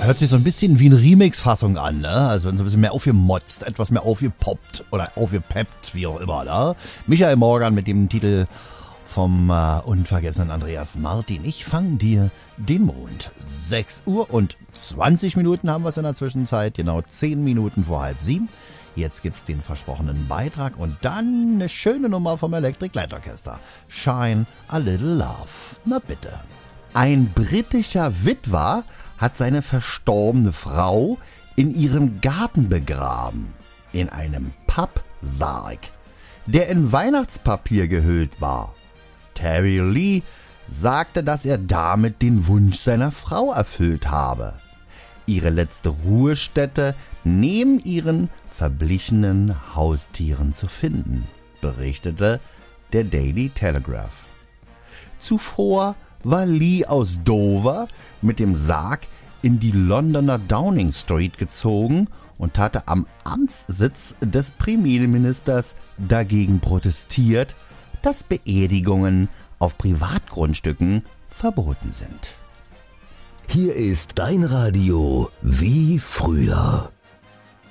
Hört sich so ein bisschen wie eine Remix-Fassung an, ne? Also so ein bisschen mehr aufgemotzt, etwas mehr aufgepoppt oder aufgepeppt, wie auch immer, ne? Michael Morgan mit dem Titel vom unvergessenen Andreas Martin. Ich fang dir den Mond. 6 Uhr und 20 Minuten haben wir es in der Zwischenzeit. Genau 10 Minuten vor 6:30. Jetzt gibt's den versprochenen Beitrag und dann eine schöne Nummer vom Electric Light Orchestra. Shine a Little Love. Na bitte. Ein britischer Witwer hat seine verstorbene Frau in ihrem Garten begraben. In einem Pappsarg, der in Weihnachtspapier gehüllt war. Terry Lee sagte, dass er damit den Wunsch seiner Frau erfüllt habe. Ihre letzte Ruhestätte neben ihren verblichenen Haustieren zu finden, berichtete der Daily Telegraph. Zuvor war Lee aus Dover mit dem Sarg in die Londoner Downing Street gezogen und hatte am Amtssitz des Premierministers dagegen protestiert, dass Beerdigungen auf Privatgrundstücken verboten sind. Hier ist dein Radio wie früher.